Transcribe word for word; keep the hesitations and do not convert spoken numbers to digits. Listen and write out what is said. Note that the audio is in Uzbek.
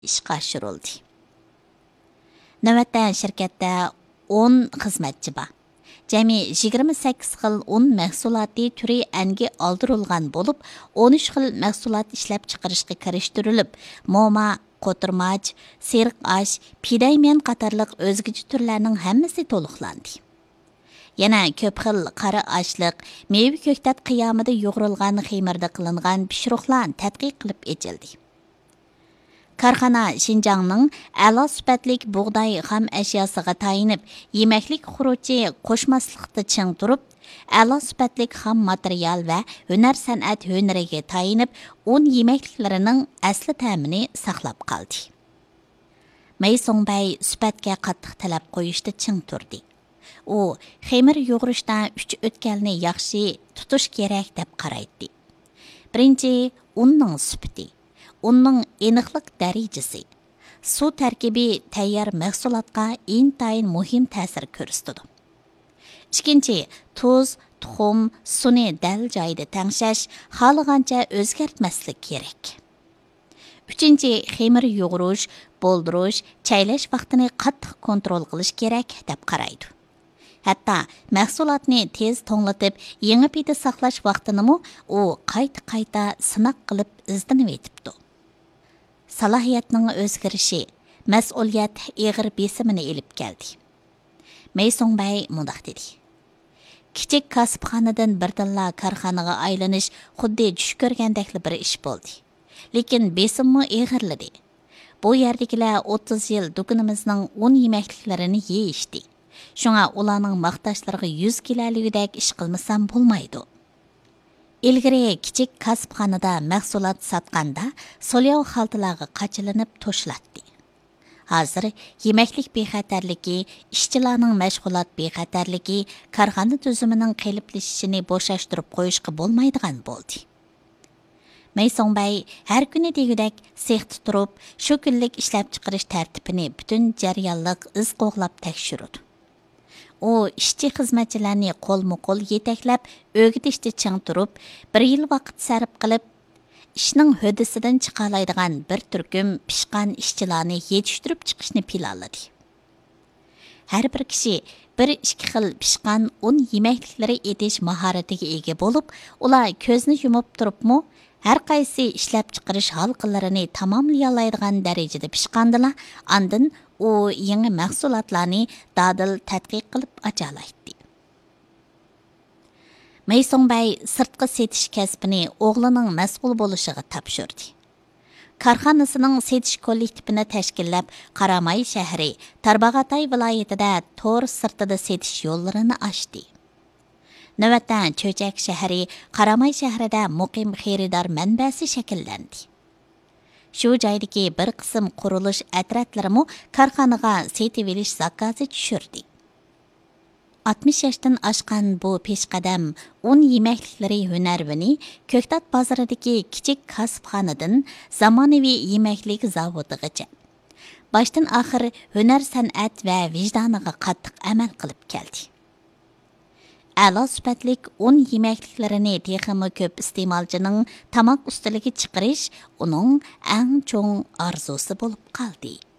ishga oshirildi. Navbatda shirkatda o'n xizmatchi bor. Jami yigirma sakkiz xil un mahsuloti turi angi oldirilgan bo'lib, o'n uch xil mahsulot ishlab chiqarishga kirishtirilib, mo'ma, qo'tirmach, seriq osh, pidaymen qatorliq o'zgacha turlarning hammasi to'liqlandi. Yana ko'p xil qora oshliq, meva ko'ktat qiyomida yo'g'rilgan xemirda qilingan pishiriqlar tadqiq qilib echildi. Karxana Şinjanның a'lo sifatlik bug'doy xam ashyosiga tayinib, yemaklik xuruji qo'shmaslikda ching turib, a'lo sifatlik xam material va hunar san'at hunariga tayinib, un yemakliklarining asli ta'mini saqlab qoldi. Mei Songbay sifatga qattiq talab qo'yishda ching turdi. U xemir yo'g'rishda uch o'tkalni yaxshi tutish kerak deb qaraydi. Birinchi, unning sifati. Unning aniqlik darajasi. Suv tarkibi tayyor mahsulotga intayin muhim ta'sir ko'rsatadi. Ikkinchi, tuz, tuxum, suni dal joyida tangshash, xohlagancha o'zgartmaslik kerak. Uchinchi, xemir yo'g'irish, bo'ldirish, chaylash vaqtini qattiq kontrol qilish kerak deb qaraydi. Hatto mahsulotni tez to'nglatib, yangi payda saqlash vaqtini u qayta-qayta sinaq qilib izlanib etibdi. Salohiyatning o'zgarishi, mas'uliyat ig'ir besimini elib keldi. Mei Songbay mundaq dedi. Kichik kasbxonadan birdilla korxonaga aylanish xuddi tush ko'rgandekli bir ish bo'ldi. Lekin besimmi ig'irladi. Bu yerdagilar o'ttiz yil do'konimizning un yemakliklarini yeyishdi. Shunga ularning maqtashlariga yuz kiloligidek ish qilmasam bo'lmaydi. Ilgari kichik kasbxonada mahsulot sotganda so'lyav xaltalarga qachilinib to'shlatdi. Hozir yemaklik bexatarligi, ishchilarning mashg'ulot bexatarligi korxona tuzumining qeliplashishini bo'shashtirib qo'yishga bo'lmaydigan bo'ldi. Mei Songbay har kuni degudek sexda turib, shu kunlik ishlab chiqarish tartibini butun jarayonlik iz qo'g'lab tekshirdi. U ishchi xizmatchilarni qo'lma-qo'l yetaklab, o'g'itishda ching turib, bir yil vaqt sarf qilib, ishning hodisidan chiqalaydigan bir turkum pishqan ishchilarni yetishtirib chiqishni planladi. Har bir kishi bir ikki xil pishqan un yemakliklari etish mahoratiga ega bo'lib, ular ko'zni yumib turibmi, har qaysi ishlab chiqarish halqalarini tamomlayoladigan darajada pishqandilar, andin u yangi mahsulotlarni dadil tadqiq qilib achalaydi. Mei Songbay sirtqi setish kasbini o'g'lining mas'ul bo'lishiga topshirdi. Korxonasining setish kollektivini tashkillab, Qaramay shahri, Tarbag'atay viloyatida to'r sirtida setish yo'llarini ochdi. Navbatda Cho'chak shahri, Qaramay shahrida muqim xaridor manbasi shakllandi. Shu joydagi bir qism qurilish atratlarimi korxonaga setib olish zakozi tushirdi. oltmish yoshdan oshgan bu peshqadam un yemakliklari hunarvini Ko'ktat bozoridagi kichik kasbxonadan zamonaviy yemaklik zavodigacha boshdan oxir hunar san'at va vijdoniga qattiq amal qilib keldi. A'lo sifatlik un yemakliklarini texmi ko'p iste'molchining tamoq ustiliga chiqarish uning eng cho'ng orzusi bo'lib qoldi.